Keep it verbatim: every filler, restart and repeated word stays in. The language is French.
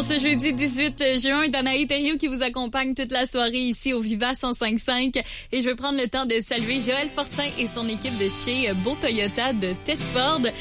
ce jeudi dix-huit juin, Danaï Thériault qui vous accompagne toute la soirée ici au Viva cent cinq cinq. Et je veux prendre le temps de saluer Joël Fortin et son équipe de chez Beau Toyota de Thetford.